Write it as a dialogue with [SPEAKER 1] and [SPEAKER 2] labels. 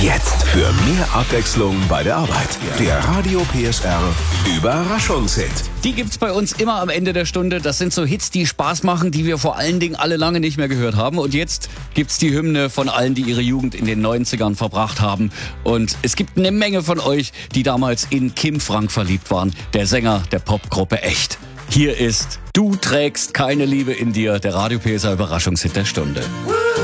[SPEAKER 1] Jetzt für mehr Abwechslung bei der Arbeit. Der Radio PSR Überraschungshit.
[SPEAKER 2] Die gibt's bei uns immer am Ende der Stunde. Das sind so Hits, die Spaß machen, die wir vor allen Dingen alle lange nicht mehr gehört haben. Und jetzt gibt's die Hymne von allen, die ihre Jugend in den 90ern verbracht haben. Und es gibt eine Menge von euch, die damals in Kim Frank verliebt waren, der Sänger der Popgruppe Echt. Hier ist Du trägst keine Liebe in dir, der Radio PSR Überraschungshit der Stunde.